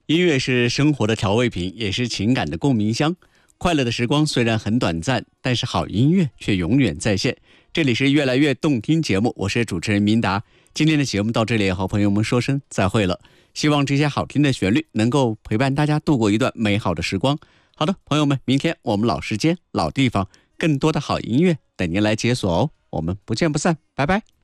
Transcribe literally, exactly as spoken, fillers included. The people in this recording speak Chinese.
音乐是生活的调味品，也是情感的共鸣箱。快乐的时光虽然很短暂，但是好音乐却永远在线。这里是越来越动听节目，我是主持人明达。今天的节目到这里也和朋友们说声再会了。希望这些好听的旋律能够陪伴大家度过一段美好的时光。好的，朋友们，明天我们老时间、老地方，更多的好音乐等您来解锁哦。我们不见不散，拜拜。